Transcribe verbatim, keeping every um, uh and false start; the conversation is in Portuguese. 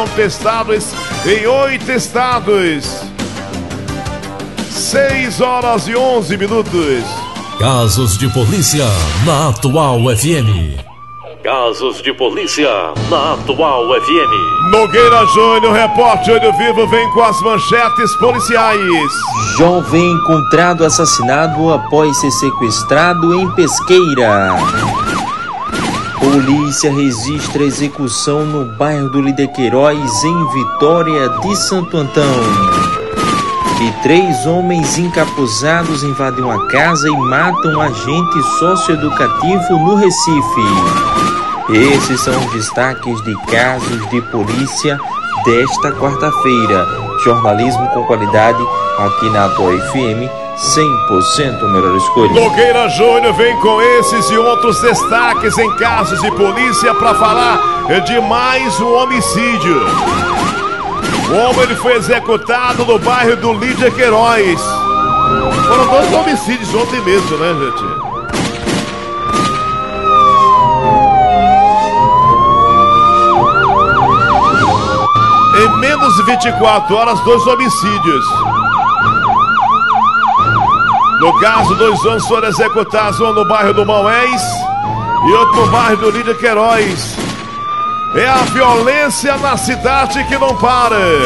Testados em oito estados. seis horas e onze minutos. Casos de polícia na Atual F M. Casos de polícia na Atual F M. Nogueira Júnior, repórter Olho Vivo, vem com as manchetes policiais. Jovem encontrado assassinado após ser sequestrado em Pesqueira. Polícia registra execução no bairro do Lidequeiroz, em Vitória de Santo Antão. E três homens encapuzados invadem uma casa e matam um agente socioeducativo no Recife. Esses são os destaques de casos de polícia desta quarta-feira. Jornalismo com qualidade aqui na Atual F M, cem por cento melhor escolha. Nogueira Júnior vem com esses e outros destaques em casos de polícia para falar de mais um homicídio. O homem ele foi executado no bairro do Lidequeiroz. Foram dois homicídios ontem mesmo, né, gente? Em menos de vinte e quatro horas, dois homicídios. No caso, dois homens foram executados, um no bairro do Maués e outro no bairro do Lidequeiroz. É a violência na cidade que não para.